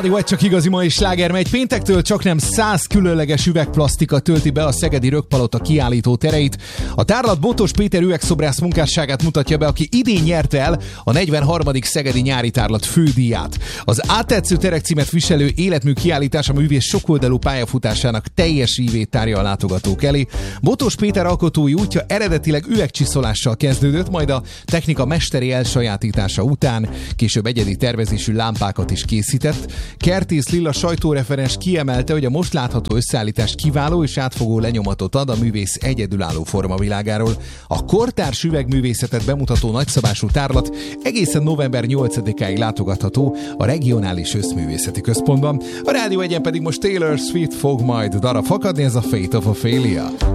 Barry White csak igazi mai sláger megy. Péntektől csaknem 100 különleges üvegplasztika tölti be a szegedi Rökkpalota kiállító tereit. A tárlat Botos Péter üvegszobrász munkásságát mutatja be, aki idén nyerte el a 43. szegedi nyári tárlat fődíját. Az áttetsző terek címet viselő életmű kiállítás a művész sokoldalú pályafutásának teljes ívét tárja a látogatók elé. Botos Péter alkotói útja eredetileg üvegcsiszolással kezdődött, majd a technika mesteri elsajátítása után később egyedi tervezésű lámpákat is készített. Kertész Lilla sajtóreferens kiemelte, hogy a most látható összeállítás kiváló és átfogó lenyomatot ad a művész egyedülálló formavilágáról. A kortárs üvegművészetet bemutató nagyszabású tárlat egészen november 8-áig látogatható a Regionális Összművészeti Központban. A Rádió 1-en pedig most Taylor Swift fog majd darab fakadni, ez a Fate of Ophelia.